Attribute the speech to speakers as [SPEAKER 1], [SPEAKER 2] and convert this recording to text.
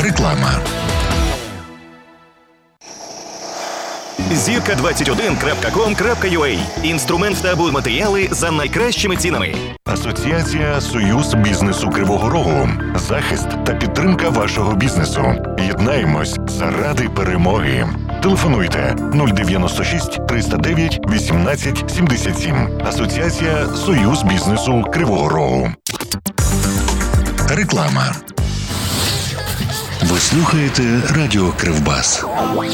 [SPEAKER 1] Реклама.
[SPEAKER 2] Зірка21.com.ua. Інструмент та будматеріали за найкращими цінами.
[SPEAKER 1] Асоціація «Союз бізнесу Кривого Рогу». Захист та підтримка вашого бізнесу. Єднаємось заради перемоги. Телефонуйте 096 309 18 77. Асоціація «Союз бізнесу Кривого Рогу». Реклама. Ви слухаєте Радіо Кривбас.